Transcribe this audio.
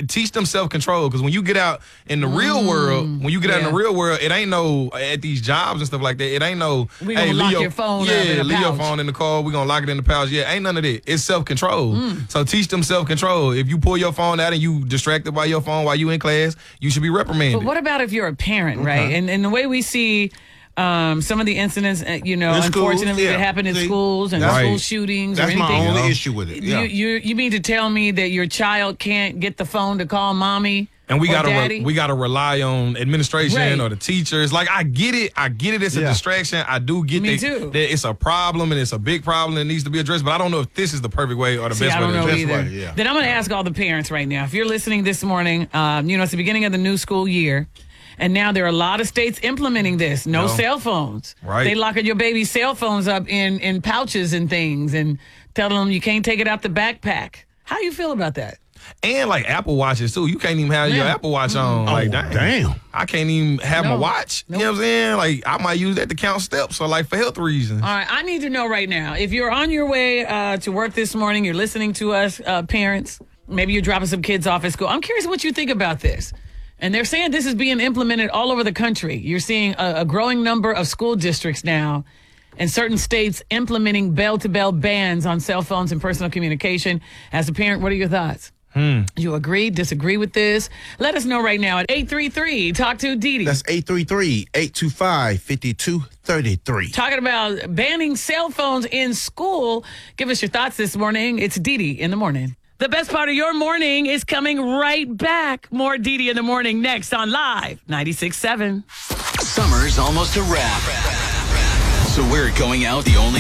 teach them self-control, because when you get out in the real world, it ain't no, at these jobs and stuff like that, it ain't no, we gonna lock your phone up in a leave your pouch. phone in the car, we gonna lock it in the pouch. Yeah, ain't none of that. It's self-control. So teach them self-control. If you pull your phone out and you distracted by your phone while you in class, you should be reprimanded. But what about if you're a parent, right? And the way we see some of the incidents, unfortunately, that happen in schools and school shootings or anything. That's my only issue with it. Yeah. You mean to tell me that your child can't get the phone to call mommy? And we daddy? gotta rely on administration or the teachers. Like, I get it. It's a distraction. I do get that it's a problem and it's a big problem that needs to be addressed. But I don't know if this is the perfect way or the best way to address it. Then I'm going to ask all the parents right now. If you're listening this morning, it's the beginning of the new school year. And now there are a lot of states implementing this. No cell phones. Right. They locking your baby's cell phones up in pouches and things and telling them you can't take it out the backpack. How you feel about that? And like Apple Watches too. You can't even have your Apple Watch on. Like, damn. I can't even have my watch. You know what I'm saying? Like, I might use that to count steps or like for health reasons. All right, I need to know right now. If you're on your way to work this morning, you're listening to us, parents, maybe you're dropping some kids off at school. I'm curious what you think about this. And they're saying this is being implemented all over the country. You're seeing a growing number of school districts now and certain states implementing bell-to-bell bans on cell phones and personal communication. As a parent, what are your thoughts? You agree, disagree with this? Let us know right now at 833. Talk to Didi. That's 833-825-5233. Talking about banning cell phones in school. Give us your thoughts this morning. It's Didi in the morning. The best part of your morning is coming right back. More Didi in the morning next on Live 96.7. Summer's almost a wrap. So we're going out the only